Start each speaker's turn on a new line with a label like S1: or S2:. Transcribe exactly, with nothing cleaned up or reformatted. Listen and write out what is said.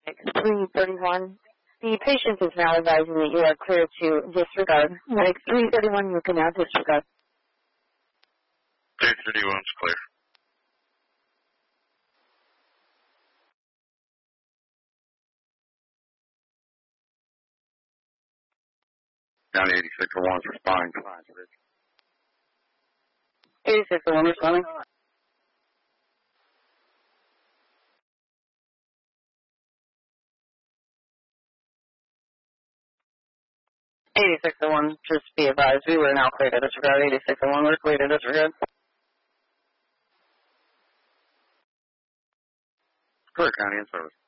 S1: three thirty-one. The patient is now advising that you are clear to disregard. Medic three thirty-one, you can now disregard.
S2: three thirty-one is clear. County eighty-six oh one is responding.
S1: eighty-six oh one responding. eighty-six oh one, just be advised, we were now clear to disregard. eighty-six oh one, we're clear to disregard.
S2: Clear, County in service.